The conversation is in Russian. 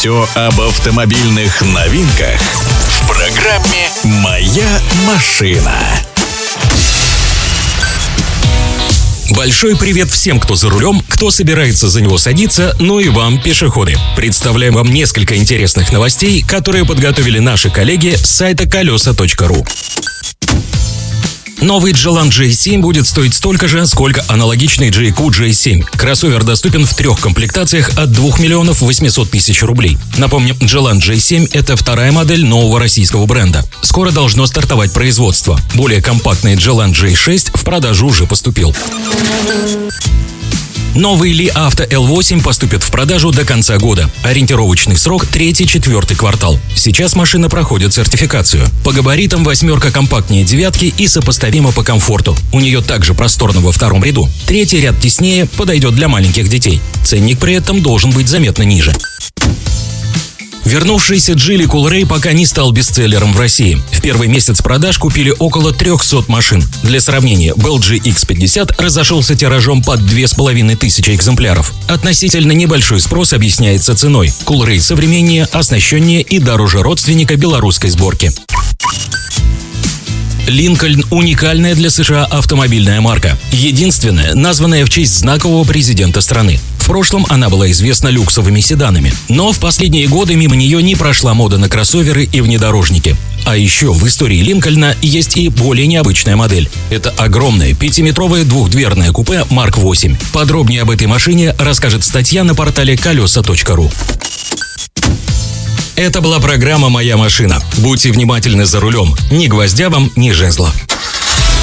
Все об автомобильных новинках в программе «Моя машина». Большой привет всем, кто за рулем, кто собирается за него садиться, ну и вам, пешеходы. Представляем вам несколько интересных новостей, которые подготовили наши коллеги с сайта колеса.ру. Новый Джелан J7 будет стоить столько же, сколько аналогичный JQ J7. Кроссовер доступен в 3 комплектациях от 2 миллионов 800 тысяч рублей. Напомним, Джелан J7 – это вторая модель нового российского бренда. Скоро должно стартовать производство. Более компактный Джелан J6 в продажу уже поступил. Новый Li Auto L8 поступит в продажу до конца года. Ориентировочный срок – 3-4 квартал. Сейчас машина проходит сертификацию. По габаритам 8 компактнее 9 и сопоставима по комфорту. У нее также просторно во 2-м ряду. 3-й ряд теснее, подойдет для маленьких детей. Ценник при этом должен быть заметно ниже. Вернувшийся Geely Coolray пока не стал бестселлером в России. В первый месяц продаж купили около 300 машин. Для сравнения, Belgier X50 разошелся тиражом под 2500 экземпляров. Относительно небольшой спрос объясняется ценой. Coolray современнее, оснащеннее и дороже родственника белорусской сборки. Линкольн – уникальная для США автомобильная марка. Единственная, названная в честь знакового президента страны. В прошлом она была известна люксовыми седанами. Но в последние годы мимо нее не прошла мода на кроссоверы и внедорожники. А еще в истории Линкольна есть и более необычная модель. Это огромное 5-метровое двухдверное купе Mark 8. Подробнее об этой машине расскажет статья на портале колеса.ру. Это была программа «Моя машина». Будьте внимательны за рулем. Ни гвоздя вам, ни жезла.